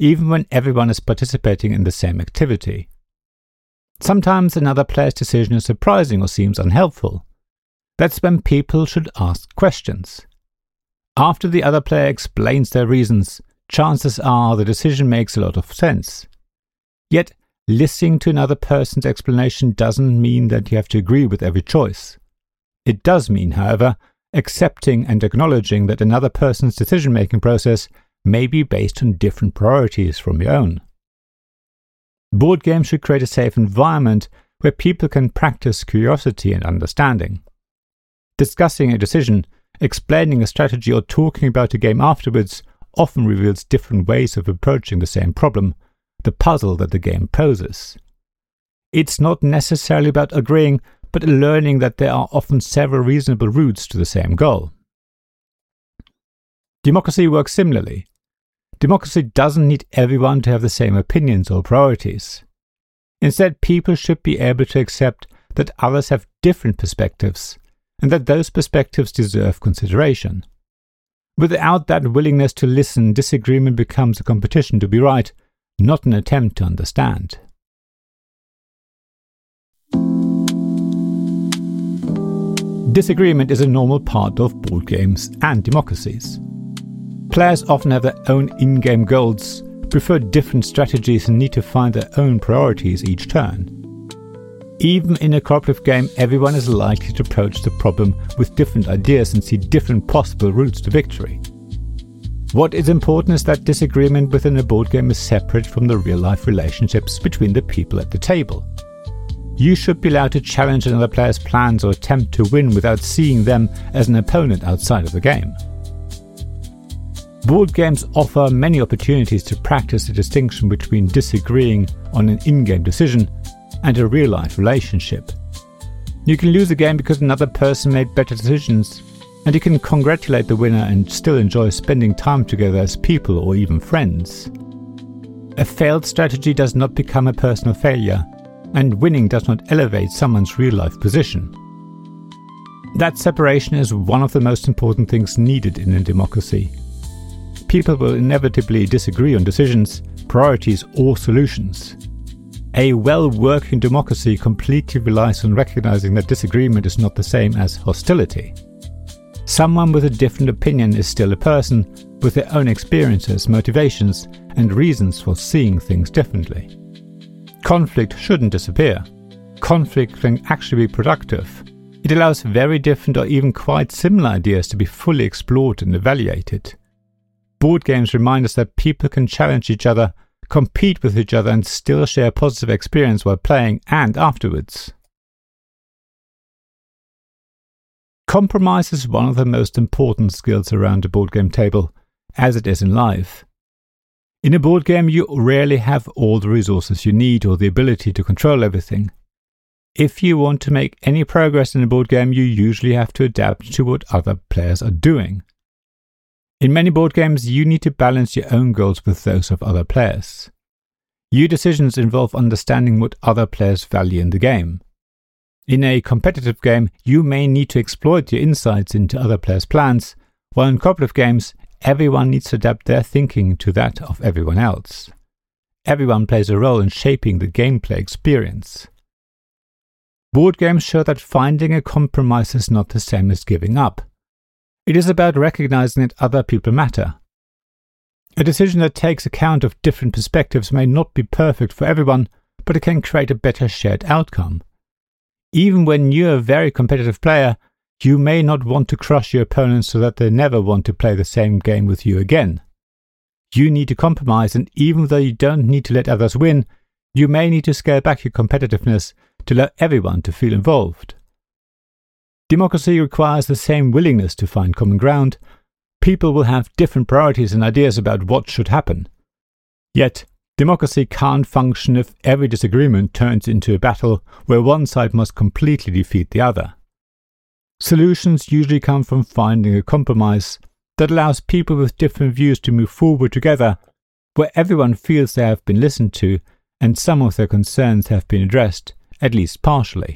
even when everyone is participating in the same activity. Sometimes another player's decision is surprising or seems unhelpful. That's when people should ask questions. After the other player explains their reasons, chances are the decision makes a lot of sense. Yet, listening to another person's explanation doesn't mean that you have to agree with every choice. It does mean, however, accepting and acknowledging that another person's decision-making process may be based on different priorities from your own. Board games should create a safe environment where people can practice curiosity and understanding. Discussing a decision, explaining a strategy, or talking about a game afterwards often reveals different ways of approaching the same problem, the puzzle that the game poses. It's not necessarily about agreeing, but learning that there are often several reasonable routes to the same goal. Democracy works similarly. Democracy doesn't need everyone to have the same opinions or priorities. Instead, people should be able to accept that others have different perspectives, and that those perspectives deserve consideration. Without that willingness to listen, disagreement becomes a competition to be right, not an attempt to understand. Disagreement is a normal part of board games and democracies. Players often have their own in-game goals, prefer different strategies, and need to find their own priorities each turn. Even in a cooperative game, everyone is likely to approach the problem with different ideas and see different possible routes to victory. What is important is that disagreement within a board game is separate from the real-life relationships between the people at the table. You should be allowed to challenge another player's plans or attempt to win without seeing them as an opponent outside of the game. Board games offer many opportunities to practice the distinction between disagreeing on an in-game decision and a real-life relationship. You can lose a game because another person made better decisions, and you can congratulate the winner and still enjoy spending time together as people or even friends. A failed strategy does not become a personal failure, and winning does not elevate someone's real-life position. That separation is one of the most important things needed in a democracy. People will inevitably disagree on decisions, priorities, or solutions. A well-working democracy completely relies on recognizing that disagreement is not the same as hostility. Someone with a different opinion is still a person with their own experiences, motivations, and reasons for seeing things differently. Conflict shouldn't disappear. Conflict can actually be productive. It allows very different or even quite similar ideas to be fully explored and evaluated. Board games remind us that people can challenge each other, compete with each other, and still share a positive experience while playing and afterwards. Compromise is one of the most important skills around a board game table, as it is in life. In a board game, you rarely have all the resources you need or the ability to control everything. If you want to make any progress in a board game, you usually have to adapt to what other players are doing. In many board games, you need to balance your own goals with those of other players. Your decisions involve understanding what other players value in the game. In a competitive game, you may need to exploit your insights into other players' plans, while in cooperative games, everyone needs to adapt their thinking to that of everyone else. Everyone plays a role in shaping the gameplay experience. Board games show that finding a compromise is not the same as giving up. It is about recognizing that other people matter. A decision that takes account of different perspectives may not be perfect for everyone, but it can create a better shared outcome. Even when you're a very competitive player, you may not want to crush your opponents so that they never want to play the same game with you again. You need to compromise, and even though you don't need to let others win, you may need to scale back your competitiveness to allow everyone to feel involved. Democracy requires the same willingness to find common ground. People will have different priorities and ideas about what should happen. Yet, democracy can't function if every disagreement turns into a battle where one side must completely defeat the other. Solutions usually come from finding a compromise that allows people with different views to move forward together, where everyone feels they have been listened to and some of their concerns have been addressed, at least partially.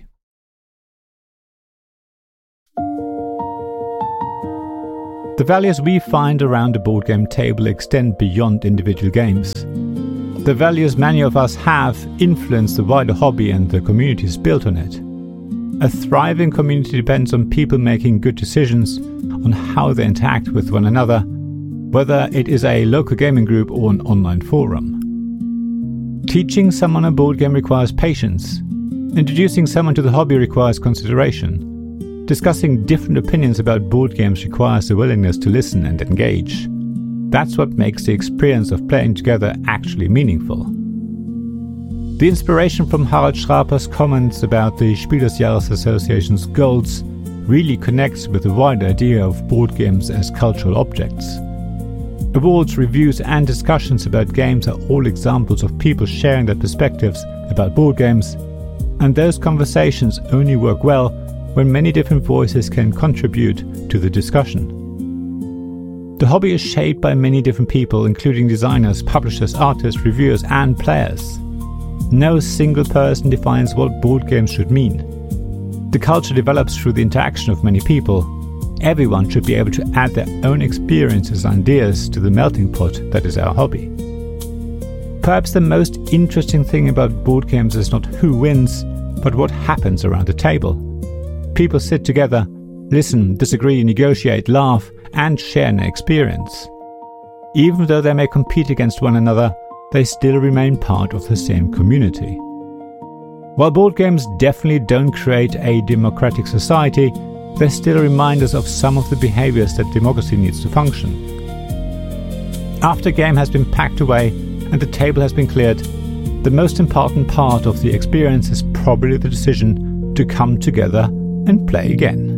The values we find around the board game table extend beyond individual games. The values many of us have influence the wider hobby and the communities built on it. A thriving community depends on people making good decisions on how they interact with one another, whether it is a local gaming group or an online forum. Teaching someone a board game requires patience. Introducing someone to the hobby requires consideration. Discussing different opinions about board games requires the willingness to listen and engage. That's what makes the experience of playing together actually meaningful. The inspiration from Harald Schraper's comments about the Spiel des Jahres Association's goals really connects with the wider idea of board games as cultural objects. Awards, reviews and discussions about games are all examples of people sharing their perspectives about board games, and those conversations only work well when many different voices can contribute to the discussion. The hobby is shaped by many different people, including designers, publishers, artists, reviewers and players. No single person defines what board games should mean. The culture develops through the interaction of many people. Everyone should be able to add their own experiences and ideas to the melting pot that is our hobby. Perhaps the most interesting thing about board games is not who wins, but what happens around the table. People sit together, listen, disagree, negotiate, laugh, and share an experience. Even though they may compete against one another, they still remain part of the same community. While board games definitely don't create a democratic society, they still remind us of some of the behaviors that democracy needs to function. After a game has been packed away and the table has been cleared, the most important part of the experience is probably the decision to come together and play again.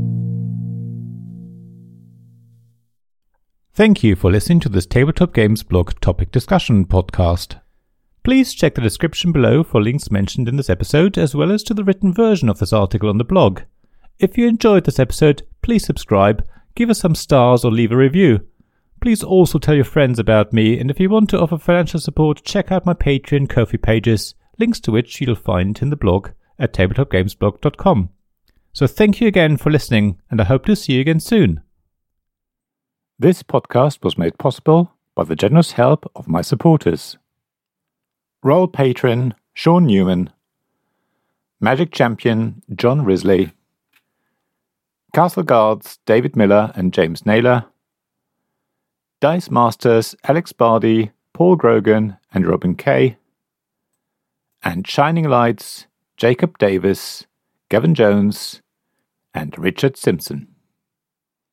Thank you for listening to this Tabletop Games blog topic discussion podcast. Please check the description below for links mentioned in this episode, as well as to the written version of this article on the blog. If you enjoyed this episode, please subscribe, give us some stars or leave a review. Please also tell your friends about me, and if you want to offer financial support, check out my Patreon and Ko-fi pages, links to which you'll find in the blog at tabletopgamesblog.com. So thank you again for listening, and I hope to see you again soon. This podcast was made possible by the generous help of my supporters. Royal Patron Sean Newman, Magic Champion John Risley, Castle Guards David Miller and James Naylor, Dice Masters Alex Bardi, Paul Grogan and Robin Kay, and Shining Lights Jacob Davis, Gavin Jones and Richard Simpson.